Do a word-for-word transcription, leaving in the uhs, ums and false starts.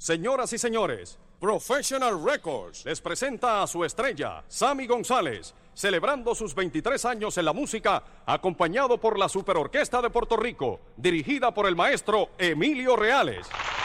Señoras y señores, Professional Records les presenta a su estrella, Sammy González, celebrando sus veintitrés años en la música, acompañado por la Superorquesta de Puerto Rico, dirigida por el maestro Emilio Reales.